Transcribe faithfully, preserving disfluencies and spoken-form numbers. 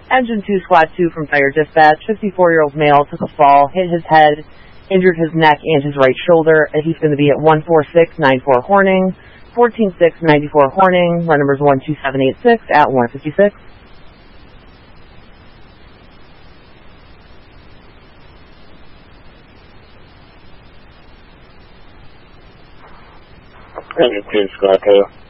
Engine two, Squad two from Fire Dispatch. fifty-four-year-old male took a fall, hit his head, injured his neck and his right shoulder. He's going to be at one four six nine four Horning, fourteen six ninety-four Horning. Run number's one two seven eight six at one fifty-six. Engine two, Squad two.